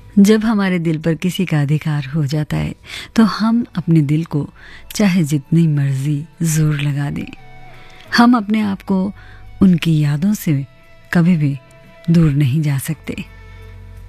जब हमारे दिल पर किसी का अधिकार हो जाता है तो हम अपने दिल को चाहे जितनी मर्जी जोर लगा दें, हम अपने आप को उनकी यादों से कभी भी दूर नहीं जा सकते।